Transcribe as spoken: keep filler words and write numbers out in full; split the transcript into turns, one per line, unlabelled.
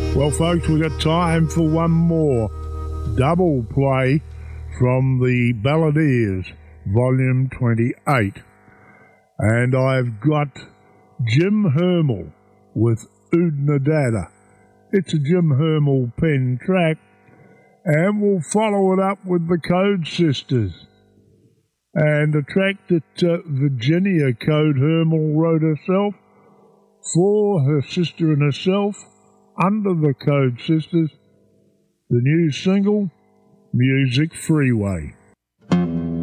Well, folks, we've got time for one more double play from the Balladeers, Volume twenty-eight. And I've got Jim Hermel with Oodnadatta. It's a Jim Hermel pen track, and we'll follow it up with the Code Sisters. And a track that uh, Virginia Code Hermel wrote herself for her sister and herself under the Code Sisters. The new single, Music Freeway.